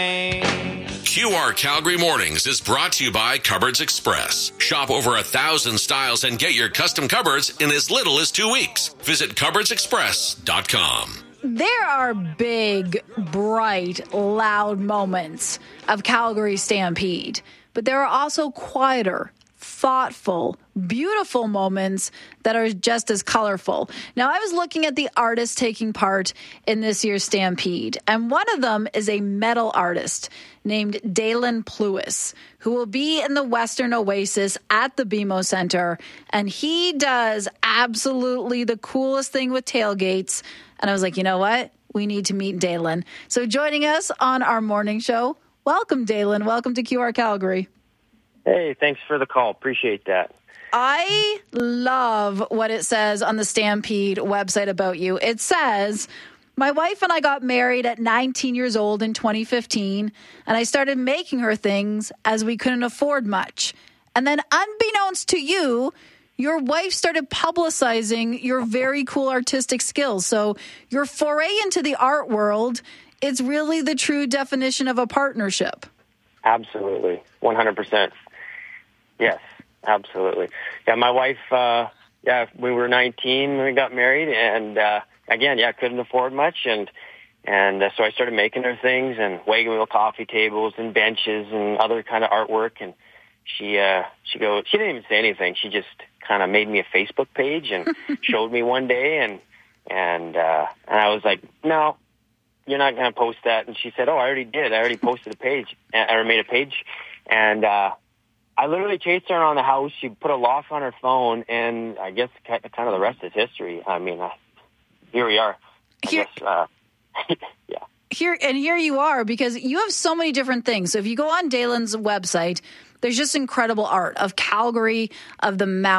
QR Calgary Mornings is brought to you by Cupboards Express. Shop over 1,000 styles and get your custom cupboards in as little as 2 weeks. Visit cupboardsexpress.com. There are big, bright, loud moments of Calgary Stampede, but there are also quieter, thoughtful, beautiful moments that are just as colorful. Now, I was looking at the artists taking part in this year's Stampede, and one of them is a metal artist named Dalen Pluis, who will be in the Western Oasis at the BMO Center, and he does absolutely the coolest thing with tailgates. And I was like, you know what? We need to meet Dalen. So joining us on our morning show, welcome, Dalen. Welcome to QR Calgary. Hey, thanks for the call. Appreciate that. I love what it says on the Stampede website about you. It says, my wife and I got married at 19 years old in 2015, and I started making her things as we couldn't afford much. And then unbeknownst to you, your wife started publicizing your very cool artistic skills. So your foray into the art world is really the true definition of a partnership. Absolutely. 100%. Yes, absolutely. Yeah, my wife, we were 19 when we got married, and again, couldn't afford much, and so I started making her things and wagon wheel coffee tables and benches and other kind of artwork, and she didn't even say anything. She just kind of made me a Facebook page and showed me one day, and I was like, no, you're not going to post that. And she said, oh, I already did. I already posted a page, or made a page, and I literally chased her around the house. She put a lock on her phone, and I guess kind of the rest is history. I mean, here we are. Yeah. Here you are, because you have so many different things. So if you go on Dalen's website, there's just incredible art of Calgary, of the mountains.